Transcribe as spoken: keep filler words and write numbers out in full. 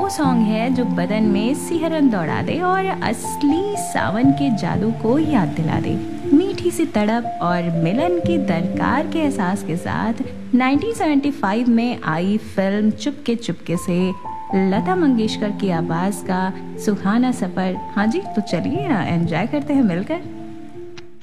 वो सॉन्ग है जो बदन में सिहरन दौड़ा दे और असली सावन के जादू को याद दिला दे। मीठी सी तड़प और मिलन की दरकार के एहसास के साथ उन्नीस सौ पचहत्तर में आई फिल्म चुपके चुपके से लता मंगेशकर की आवाज का सुहाना सफर। हाँ जी, तो चलिए एंजॉय करते हैं मिलकर।